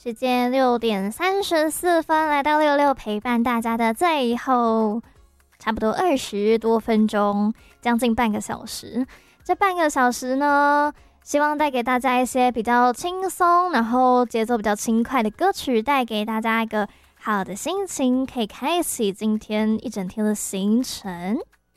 时间6:34，来到66陪伴大家的最后差不多20多分钟，将近半个小时。这半个小时呢，希望带给大家一些比较轻松，然后节奏比较轻快的歌曲，带给大家一个好的心情，可以开启今天一整天的行程。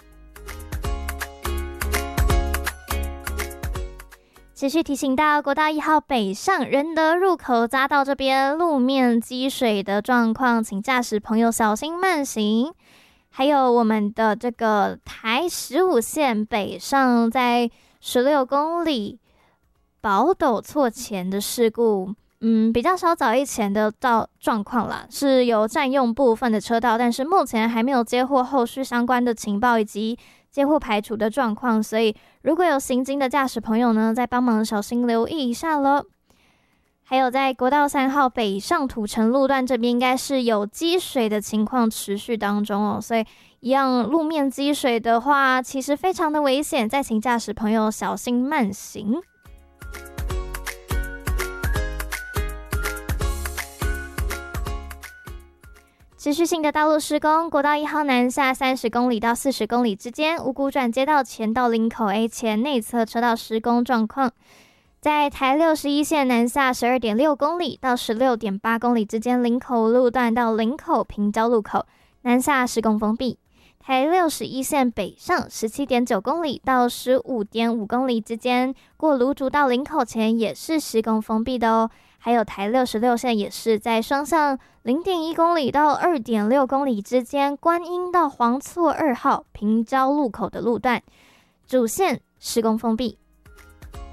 持续提醒到国道1号北上仁德入口匝道这边路面积水的状况，请驾驶朋友小心慢行。还有我们的这个台15线北上在16公里宝斗错前的事故，比较稍早以前的状况啦，是有占用部分的车道，但是目前还没有接获后续相关的情报以及接获排除的状况，所以如果有行经的驾驶朋友呢，再帮忙小心留意一下了。还有在国道3号北上土城路段这边，应该是有积水的情况持续当中哦，所以一样路面积水的话，其实非常的危险，再请驾驶朋友小心慢行。持续性的道路施工，国道1号南下30公里到40公里之间，五股转接道前到林口 A 前内侧车道施工状况。在台61线南下12.6公里到16.8公里之间，林口路段到林口平交路口南下施工封闭。台61线北上17.9公里到15.5公里之间，过芦竹到林口前也是施工封闭的哦。还有台66线也是在双向0.1公里到2.6公里之间，观音到黄厝2号平交路口的路段主线施工封闭。